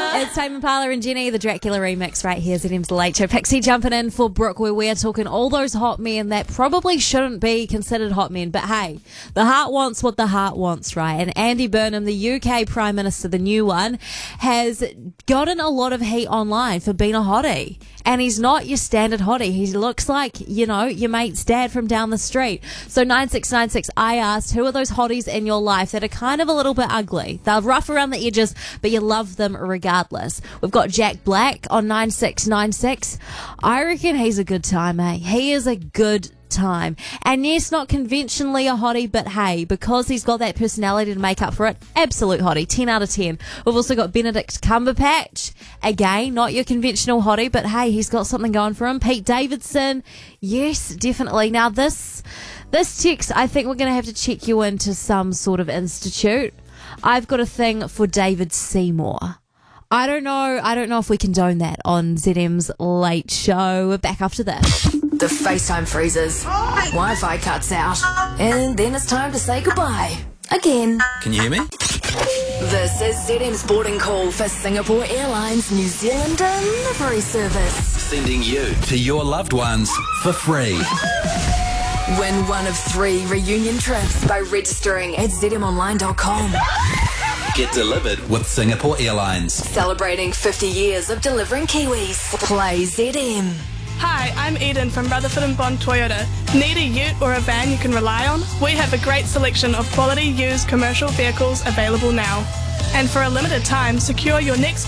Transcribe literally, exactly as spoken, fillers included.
It's Tame Impala and Jenny, the Dracula remix right here. Z M's Late Show. Pixie jumping in for Brooke, where we're talking all those hot men that probably shouldn't be considered hot men. But hey, the heart wants what the heart wants, right? And Andy Burnham, the U K Prime Minister, the new one, has gotten a lot of heat online for being a hottie. And he's not your standard hottie. He looks like, you know, your mate's dad from down the street. So nine six nine six, I asked, who are those hotties in your life that are kind of a little bit ugly? They're rough around the edges, but you love them regardless. We've got Jack Black on nine six nine six. I reckon he's a good time, eh? He is a good time. And yes, not conventionally a hottie, but hey, because he's got that personality to make up for it, absolute hottie, ten out of ten. We've also got Benedict Cumberbatch, again, not your conventional hottie, but hey, he's got something going for him. Pete Davidson, yes, definitely. Now this this text, I think we're going to have to check you into some sort of institute. I've got a thing for David Seymour. I don't know. I don't know if we condone that on Z M's Late Show. We're back after this. The FaceTime freezes, Wi-Fi cuts out, and then it's time to say goodbye. Again. Can you hear me? This is Z M's boarding call for Singapore Airlines New Zealand delivery service. Sending you to your loved ones for free. Win one of three reunion trips by registering at z m online dot com. Get delivered with Singapore Airlines. Celebrating fifty years of delivering Kiwis. Play Z M. Hi, I'm Eden from Rutherford and Bond Toyota. Need a ute or a van you can rely on? We have a great selection of quality used commercial vehicles available now. And for a limited time, secure your next